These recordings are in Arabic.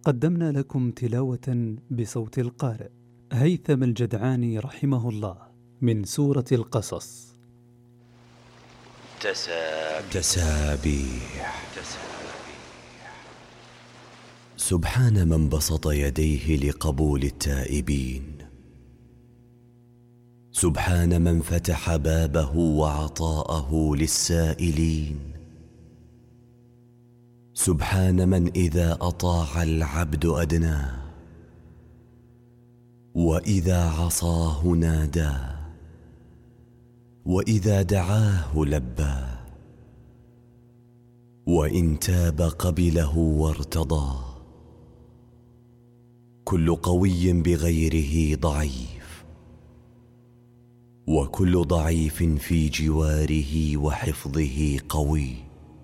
قدمنا لكم تلاوة بصوت القارئ هيثم الجدعاني رحمه الله من سورة القصص. تسابيح. سبحان من بسط يديه لقبول التائبين، سبحان من فتح بابه وعطاءه للسائلين، سبحان من إذا أطاع العبد أدناه، وإذا عصاه ناداه، وإذا دعاه لباه، وإن تاب قبله وارتضاه. كل قوي بغيره ضعيف، وكل ضعيف في جواره وحفظه قوي.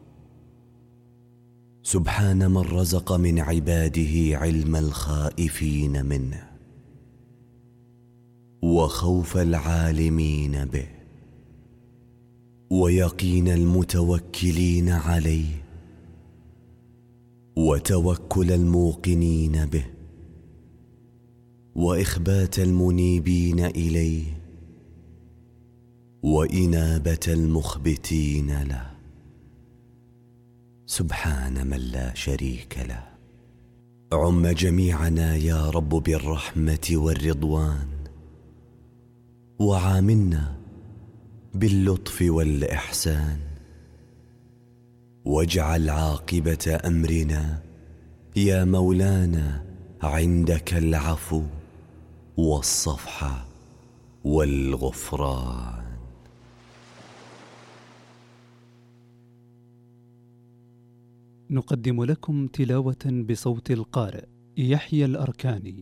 سبحان من رزق من عباده علم الخائفين منه، وخوف العالمين به، ويقين المتوكلين عليه، وتوكل الموقنين به، وإخبات المنيبين إليه، وإنابة المخبتين له. سبحان من لا شريك له. عم جميعنا يا رب بالرحمة والرضوان، وعاملنا باللطف والإحسان، واجعل عاقبة أمرنا يا مولانا عندك العفو والصفح والغفران. نقدم لكم تلاوة بصوت القارئ يحيى الأركاني.